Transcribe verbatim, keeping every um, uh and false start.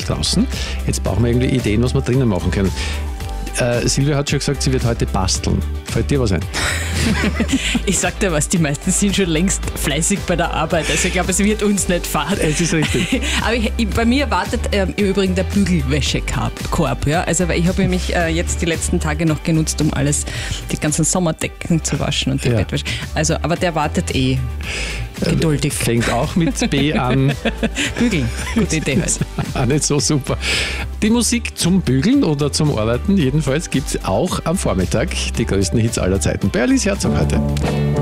draußen. Jetzt brauchen wir irgendwie Ideen, was wir drinnen machen können. Äh, Silvia hat schon gesagt, sie wird heute basteln. Fällt dir was ein? Ich sag dir was, die meisten sind schon längst fleißig bei der Arbeit. Also ich glaube, es wird uns nicht fahren. Es ist richtig. Aber ich, ich, bei mir wartet ähm, im Übrigen der Bügelwäschekorb. Ja? Also weil ich habe mich äh, jetzt die letzten Tage noch genutzt, um alles, die ganzen Sommerdecken zu waschen und die Ja. Bettwäsche. Also, aber der wartet eh geduldig. Fängt auch mit B an. Bügeln, gute Idee halt. Auch nicht so super. Die Musik zum Bügeln oder zum Arbeiten jedenfalls gibt es auch am Vormittag. Die größten Hits aller Zeiten. Bei Alice Herzog heute.